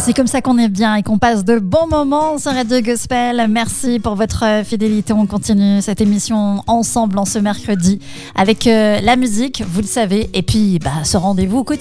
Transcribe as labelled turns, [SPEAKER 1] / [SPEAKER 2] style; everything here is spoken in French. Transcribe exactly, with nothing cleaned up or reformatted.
[SPEAKER 1] C'est comme ça qu'on est bien et qu'on passe de bons moments sur Radio Gospel. Merci pour votre fidélité. On continue cette émission ensemble en ce mercredi avec euh, la musique, vous le savez, et puis bah, ce rendez-vous quotidien.